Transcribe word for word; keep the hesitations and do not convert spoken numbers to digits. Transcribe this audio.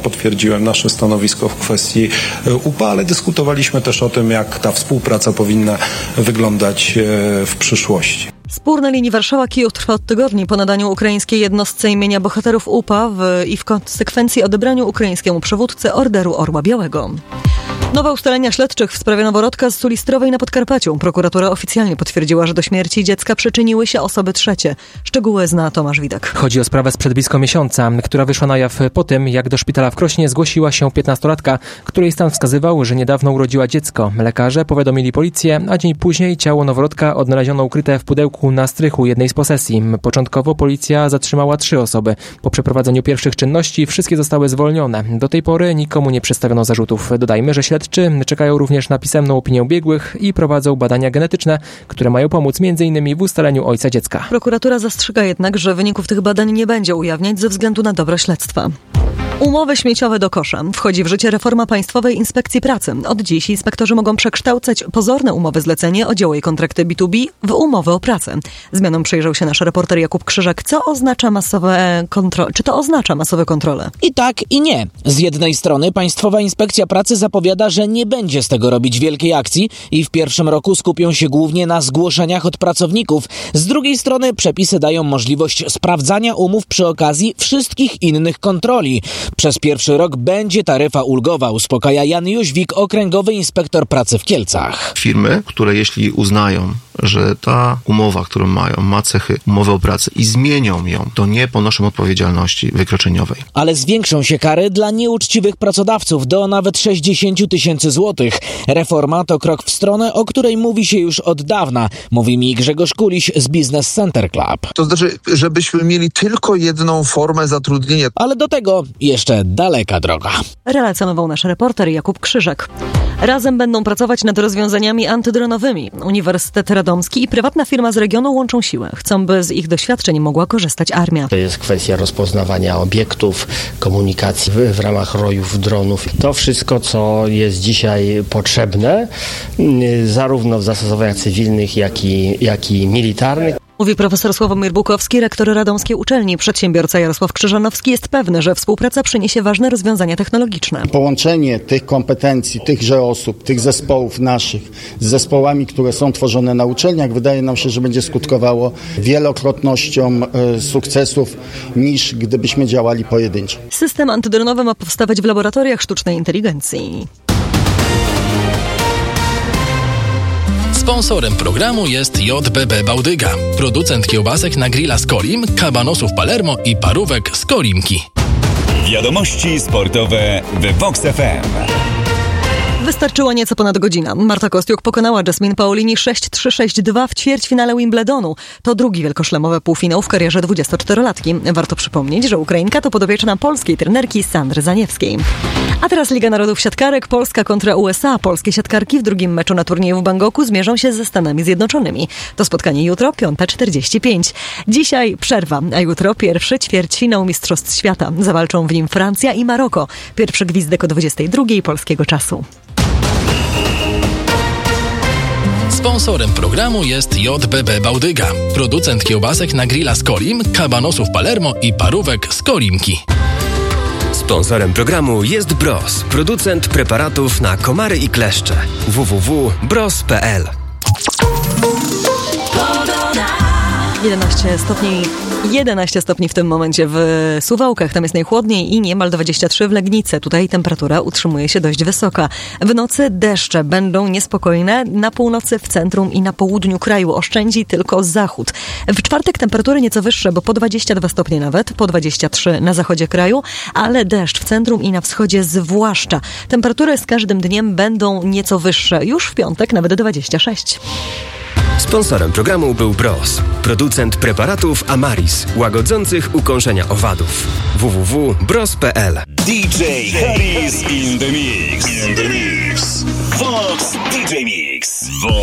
potwierdziłem nasze stanowisko w kwestii U P A, ale dyskutowaliśmy też o tym, jak ta współpraca powinna wyglądać w przyszłości. Spór na linii Warszawa-Kijów trwa od tygodni po nadaniu ukraińskiej jednostce imienia bohaterów U P A w, i w konsekwencji odebraniu ukraińskiemu przywódcy Orderu Orła Białego. Nowe ustalenia śledczych w sprawie noworodka z Sulistrowej na Podkarpaciu. Prokuratura oficjalnie potwierdziła, że do śmierci dziecka przyczyniły się osoby trzecie. Szczegóły zna Tomasz Widek. Chodzi o sprawę sprzed blisko miesiąca, która wyszła na jaw po tym, jak do szpitala w Krośnie zgłosiła się piętnastolatka, której stan wskazywał, że niedawno urodziła dziecko. Lekarze powiadomili policję, a dzień później ciało noworodka odnaleziono ukryte w pudełku na strychu jednej z posesji. Początkowo policja zatrzymała trzy osoby. Po przeprowadzeniu pierwszych czynności wszystkie zostały zwolnione. Do tej pory nikomu nie przedstawiono zarzutów. Dodajmy, że śledczy czekają również na pisemną opinię biegłych i prowadzą badania genetyczne, które mają pomóc między innymi w ustaleniu ojca dziecka. Prokuratura zastrzega jednak, że wyników tych badań nie będzie ujawniać ze względu na dobro śledztwa. Umowy śmieciowe do kosza. Wchodzi w życie reforma Państwowej Inspekcji Pracy. Od dziś inspektorzy mogą przekształcać pozorne umowy zlecenie o dzieło i kontrakty B dwa B w umowy o pracę. Zmianom przyjrzał się nasz reporter Jakub Krzyżak. Co oznacza masowe kontrole? Czy to oznacza masowe kontrole? I tak, i nie. Z jednej strony Państwowa Inspekcja Pracy zapowiada, że nie będzie z tego robić wielkiej akcji i w pierwszym roku skupią się głównie na zgłoszeniach od pracowników. Z drugiej strony przepisy dają możliwość sprawdzania umów przy okazji wszystkich innych kontroli. Przez pierwszy rok będzie taryfa ulgowa, uspokaja Jan Jóźwik, okręgowy inspektor pracy w Kielcach. Firmy, które jeśli uznają, że ta umowa, którą mają, ma cechy umowy o pracę i zmienią ją, to nie ponoszą odpowiedzialności wykroczeniowej. Ale zwiększą się kary dla nieuczciwych pracodawców do nawet sześćdziesiąt tysięcy złotych. Reforma to krok w stronę, o której mówi się już od dawna. Mówi mi Grzegorz Kuliś z Business Center Club. To znaczy, żebyśmy mieli tylko jedną formę zatrudnienia. Ale do tego jeszcze daleka droga. Relacjonował nasz reporter Jakub Krzyżak. Razem będą pracować nad rozwiązaniami antydronowymi. Uniwersytet Radomski i prywatna firma z regionu łączą siły. Chcą, by z ich doświadczeń mogła korzystać armia. To jest kwestia rozpoznawania obiektów, komunikacji w, w ramach rojów dronów. To wszystko, co jest dzisiaj potrzebne, zarówno w zastosowaniach cywilnych, jak i, jak i militarnych. Mówi profesor Sławomir Bukowski, rektor Radomskiej Uczelni. Przedsiębiorca Jarosław Krzyżanowski jest pewny, że współpraca przyniesie ważne rozwiązania technologiczne. Połączenie tych kompetencji, tychże osób, tych zespołów naszych z zespołami, które są tworzone na uczelniach, wydaje nam się, że będzie skutkowało wielokrotnością e, sukcesów niż gdybyśmy działali pojedynczo. System antydronowy ma powstawać w laboratoriach sztucznej inteligencji. Sponsorem programu jest J B B Bałdyga, producent kiełbasek na grilla z Kolim, kabanosów Palermo i parówek z Kolimki. Wiadomości sportowe w Vox F M. Wystarczyła nieco ponad godzina. Marta Kostiuk pokonała Jasmine Paolini sześć trzy sześć dwa w ćwierćfinale Wimbledonu. To drugi wielkoszlemowy półfinał w karierze dwudziestoczterolatki. Warto przypomnieć, że Ukrainka to podopieczna polskiej trenerki Sandry Zaniewskiej. A teraz Liga Narodów Siatkarek, Polska kontra U S A. Polskie siatkarki w drugim meczu na turnieju w Bangkoku zmierzą się ze Stanami Zjednoczonymi. To spotkanie jutro, piąta czterdzieści pięć. Dzisiaj przerwa, a jutro pierwszy ćwierćfinał Mistrzostw Świata. Zawalczą w nim Francja i Maroko. Pierwszy gwizdek o dwudziestej drugiej polskiego czasu. Sponsorem programu jest J B B Bałdyga, producent kiełbasek na grilla z Kolim, kabanosów Palermo i parówek z Kolimki. Sponsorem programu jest Bros, producent preparatów na komary i kleszcze. w w w kropka bros kropka p l. jedenaście stopni, jedenaście stopni w tym momencie w Suwałkach, tam jest najchłodniej i niemal dwadzieścia trzy w Legnicy. Tutaj temperatura utrzymuje się dość wysoka. W nocy deszcze będą niespokojne na północy, w centrum i na południu kraju. Oszczędzi tylko zachód. W czwartek temperatury nieco wyższe, bo po dwadzieścia dwa stopnie nawet, po dwadzieścia trzy na zachodzie kraju, ale deszcz w centrum i na wschodzie zwłaszcza. Temperatury z każdym dniem będą nieco wyższe. Już w piątek nawet dwadzieścia sześć. Sponsorem programu był Bros, producent preparatów Amaris, łagodzących ukąszenia owadów. w w w kropka bros kropka p l. D J Harris in the mix. In the mix. Vox D J Mix. Vox